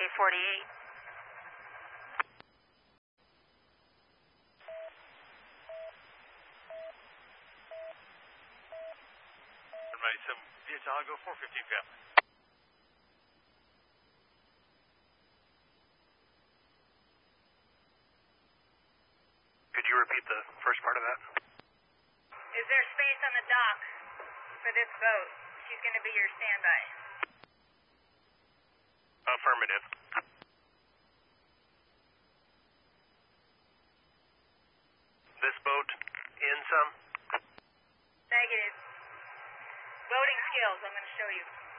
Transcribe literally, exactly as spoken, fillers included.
forty-eight. ninety-seven, D H L, go four fifteen family. Could you repeat the first part of that? Is there space on the dock for this boat? She's going to be your standby. Affirmative. This boat in some? Negative. Boating skills, I'm going to show you.